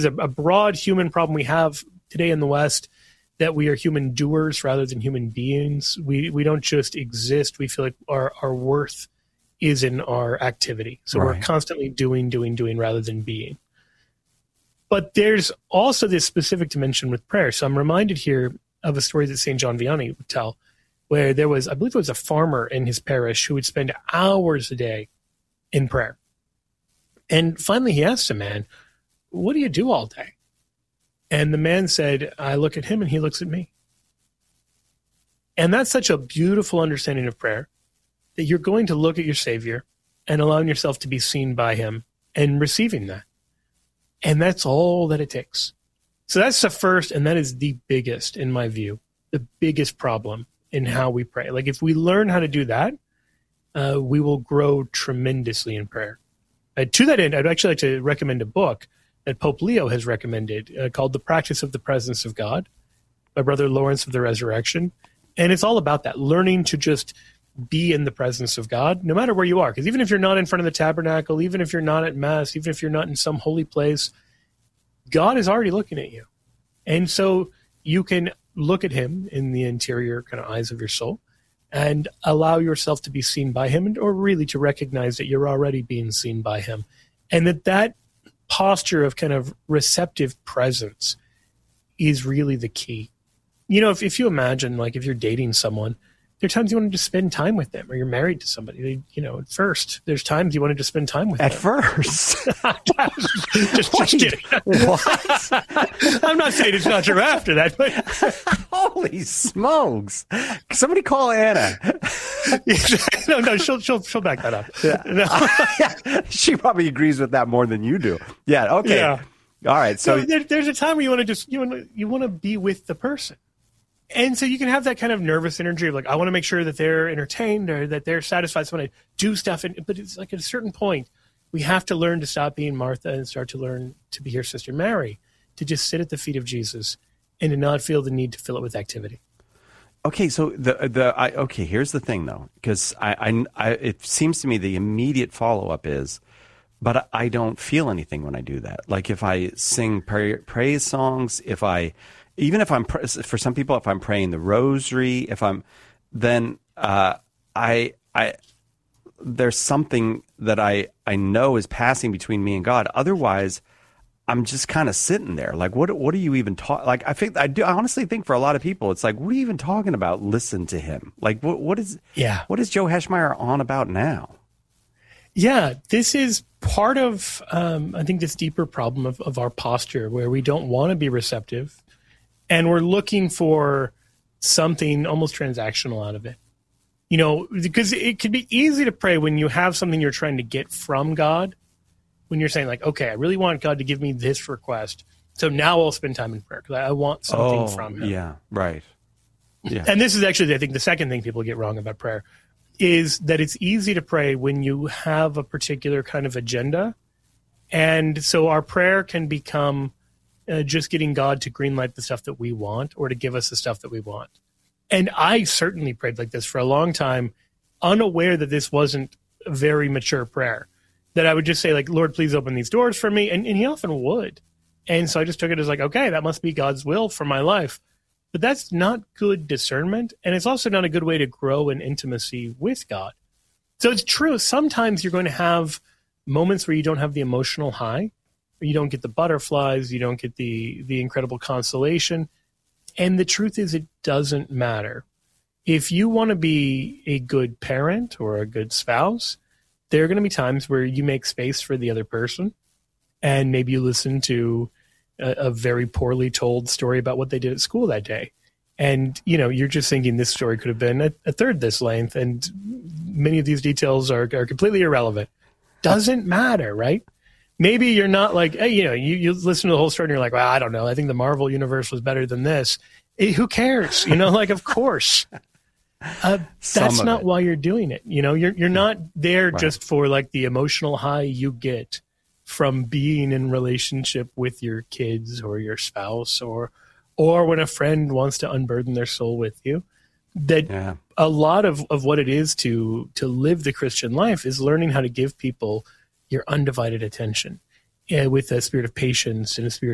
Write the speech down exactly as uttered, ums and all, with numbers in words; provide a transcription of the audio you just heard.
is a, a broad human problem we have today in the West, that we are human doers rather than human beings. We we don't just exist. We feel like our, our worth is in our activity. So right. we're constantly doing, doing, doing rather than being. But there's also this specific dimension with prayer. So I'm reminded here of a story that Saint John Vianney would tell, where there was, I believe it was a farmer in his parish who would spend hours a day in prayer. And finally he asked a man, what do you do all day? And the man said, I look at him and he looks at me. And that's such a beautiful understanding of prayer, that you're going to look at your Savior and allowing yourself to be seen by him and receiving that. And that's all that it takes. So that's the first, and that is the biggest, in my view, the biggest problem in how we pray. Like if we learn how to do that, uh, we will grow tremendously in prayer. Uh, to that end, I'd actually like to recommend a book that Pope Leo has recommended uh, called The Practice of the Presence of God by Brother Lawrence of the Resurrection. And it's all about that, learning to just be in the presence of God, no matter where you are. Because even if you're not in front of the tabernacle, even if you're not at Mass, even if you're not in some holy place, God is already looking at you. And so you can look at him in the interior kind of eyes of your soul and allow yourself to be seen by him, or really to recognize that you're already being seen by him. And that that posture of kind of receptive presence is really the key. You know, if, if you imagine, like if you're dating someone, there are times you wanted to spend time with them, or you're married to somebody. They, you know, at first, there's times you wanted to spend time with at them. At first? just, just kidding. What? I'm not saying it's not true after that, but... Holy smokes. Somebody call Anna. no, no, she'll, she'll, she'll back that up. Yeah. No. She probably agrees with that more than you do. Yeah, okay. Yeah. All right, so... so there, there's a time where you want to just, you want to, you want to be with the person. And so you can have that kind of nervous energy of like, I want to make sure that they're entertained or that they're satisfied. So I want to do stuff. And, but it's like at a certain point, we have to learn to stop being Martha and start to learn to be her sister Mary, to just sit at the feet of Jesus and to not feel the need to fill it with activity. Okay, so the the I, okay, here's the thing though, because I, I, I it seems to me the immediate follow up is, but I don't feel anything when I do that. Like if I sing pray, praise songs, if I Even if I'm, for some people, if I'm praying the rosary, if I'm, then uh, I, I, there's something that I, I know is passing between me and God. Otherwise, I'm just kind of sitting there. Like, what, what are you even talking? Like, I think I do. I honestly think for a lot of people, it's like, what are you even talking about? Listen to him. Like, what, what is, yeah, what is Joe Heschmeyer on about now? Yeah, this is part of, um, I think, this deeper problem of, of our posture, where we don't want to be receptive. And we're looking for something almost transactional out of it. You know, because it can be easy to pray when you have something you're trying to get from God. When you're saying like, okay, I really want God to give me this request. So now I'll spend time in prayer because I want something oh, from him. Yeah, right. Yeah. And this is actually, I think, the second thing people get wrong about prayer is that it's easy to pray when you have a particular kind of agenda. And so our prayer can become Uh, just getting God to greenlight the stuff that we want, or to give us the stuff that we want. And I certainly prayed like this for a long time, unaware that this wasn't a very mature prayer, that I would just say like, Lord, please open these doors for me. And, and he often would. And so I just took it as like, okay, that must be God's will for my life. But that's not good discernment. And it's also not a good way to grow in intimacy with God. So it's true. Sometimes you're going to have moments where you don't have the emotional high. You don't get the butterflies, you don't get the the incredible consolation. And the truth is, it doesn't matter. If you want to be a good parent or a good spouse, there are going to be times where you make space for the other person, and maybe you listen to a, a very poorly told story about what they did at school that day. And, you know, you're just thinking this story could have been a, a third this length, and many of these details are, are completely irrelevant. Doesn't matter, right? Maybe you're not like, hey, you know, you, you listen to the whole story and you're like, well, I don't know. I think the Marvel universe was better than this. Hey, who cares? You know, like, of course. Uh, that's not it. why you're doing it. You know, you're you're not there right. just for like the emotional high you get from being in relationship with your kids or your spouse, or or when a friend wants to unburden their soul with you. That yeah. a lot of, of what it is to to live the Christian life is learning how to give people your undivided attention, uh, with a spirit of patience and a spirit